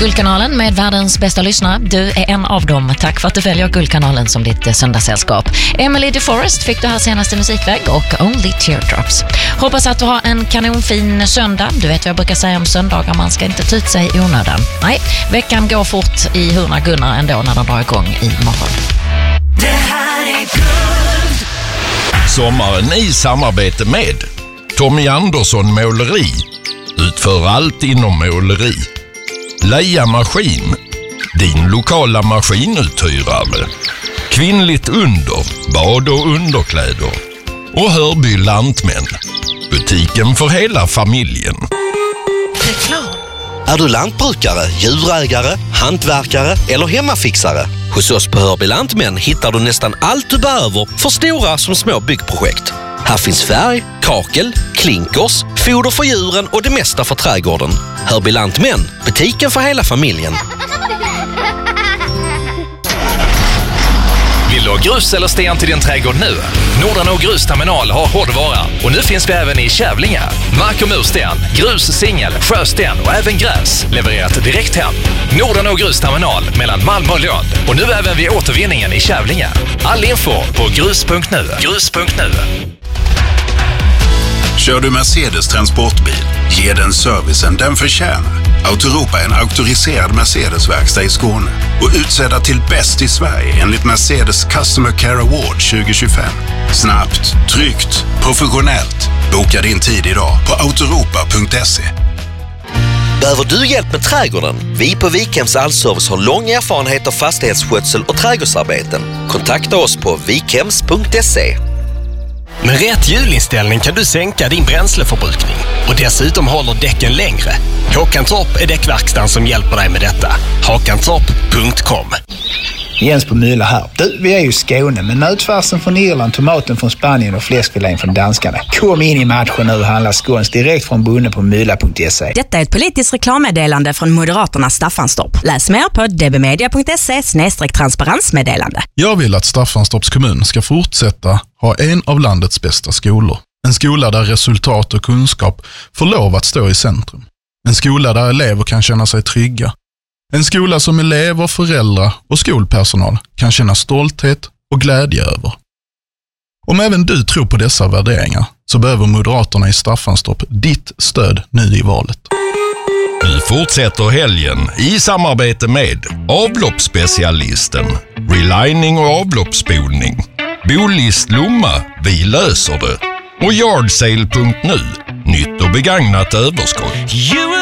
Guldkanalen med världens bästa lyssnare. Du är en av dem. Tack för att du väljer Guldkanalen som ditt söndagssällskap. Emily DeForest fick du här senaste musikväg och Only Teardrops. Hoppas att du har en kanonfin söndag. Du vet vad jag brukar säga om söndagar. Man ska inte ta ut sig i onödan. Nej, veckan går fort i hurna gunnar ändå när den drar igång imorgon. Det här är Guld. Sommaren i samarbete med Tommy Andersson Måleri. Utför allt inom måleri. Leia Maskin, din lokala maskinuthyrare. Kvinnligt under, bad och underkläder. Och Hörby Lantmän, butiken för hela familjen. Reklam. Är du lantbrukare, djurägare, hantverkare eller hemmafixare? Hos oss på Hörby Lantmän hittar du nästan allt du behöver för stora som små byggprojekt. Här finns färg, kakel, klinkers, foder för djuren och det mesta för trädgården. Hörby Lantmän, butiken för hela familjen. Vill du ha grus eller sten till din trädgård nu? Nordanå Grusterminal har hårdvara och nu finns vi även i Kävlinge. Mark- och mursten, grus, singel, sjösten och även gräs levererat direkt hem. Nordanå Grusterminal mellan Malmö och Lund och nu även vid återvinningen i Kävlinge. All info på grus.nu. Grus.nu. Kör du Mercedes transportbil, ge den servicen den förtjänar. Autoropa är en auktoriserad Mercedes-verkstad i Skåne och utsedda till bäst i Sverige enligt Mercedes Customer Care Award 2025. Snabbt, tryggt, professionellt. Boka din tid idag på autoropa.se. Behöver du hjälp med trädgården? Vi på Vikhems Allservice har lång erfarenhet av fastighetsskötsel och trädgårdsarbeten. Kontakta oss på vikhems.se. Med rätt hjulinställning kan du sänka din bränsleförbrukning och dessutom håller däcken längre. Håkantorp är däckverkstan som hjälper dig med detta. Håkantorp.com. Jens på Mylla här. Du, vi är ju i Skåne, men nötfärsen från Irland, tomaten från Spanien och fläskfilén från danskarna. Kom in i matchen nu och handla skåns direkt från bonden på mylla.se. Detta är ett politiskt reklammeddelande från Moderaterna Staffanstorp. Läs mer på dbmedia.se/transparensmeddelande. Jag vill att Staffanstorps kommun ska fortsätta ha en av landets bästa skolor. En skola där resultat och kunskap får lov att stå i centrum. En skola där elever kan känna sig trygga. En skola som elever, föräldrar och skolpersonal kan känna stolthet och glädje över. Om även du tror på dessa värderingar så behöver Moderaterna i Staffanstorp ditt stöd nu i valet. Nu fortsätter helgen i samarbete med avloppsspecialisten, relining och avloppsspolning, Bolist Lomma, vi löser det, och Yardsale.nu, nytt och begagnat överskott.